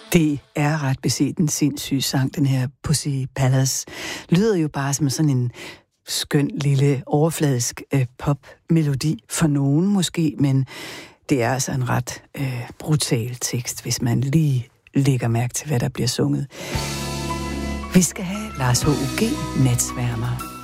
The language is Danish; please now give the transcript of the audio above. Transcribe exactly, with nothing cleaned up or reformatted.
Det er ret beset en sindssyg sang, den her Pussy Palace. Lyder jo bare som sådan en skøn lille overfladisk øh, popmelodi for nogen måske, men det er altså en ret øh, brutal tekst, hvis man lige lægger mærke til, hvad der bliver sunget. Vi skal have Lars H U G, Natsværmer.